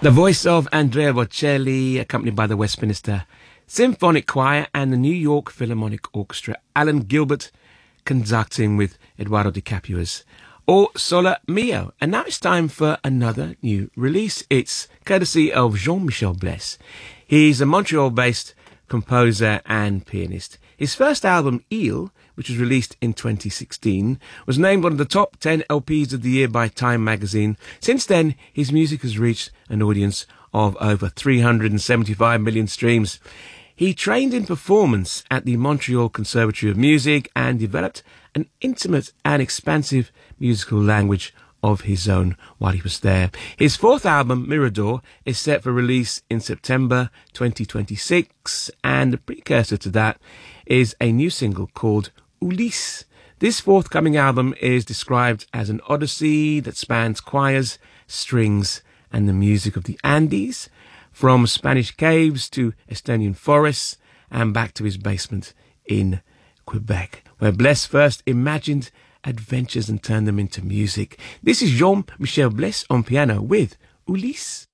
The voice of Andrea Bocelli, accompanied by the Westminster Symphonic Choir and the New York Philharmonic Orchestra. Alan Gilbert conducting with Eduardo Di Capua's O Sole Mio. And now it's time for another new release. It's courtesy of Jean-Michel Blès. He's a Montreal-based composer and pianist. His first album, Ile, which was released in 2016, was named one of the top 10 LPs of the year by Time magazine. Since then, his music has reached an audience of over 375 million streams. He trained in performance at the Montreal Conservatory of Music and developed an intimate and expansive musical language of his own while he was there. His fourth album, Mirador, is set for release in September 2026, and the precursor to that is a new single called Ulysse. This forthcoming album is described as an odyssey that spans choirs, strings, and the music of the Andes, from Spanish caves to Estonian forests, and back to his basement in Quebec, where Blès first imagined adventures and turned them into music. This is Jean-Michel Blès on piano with Ulysse.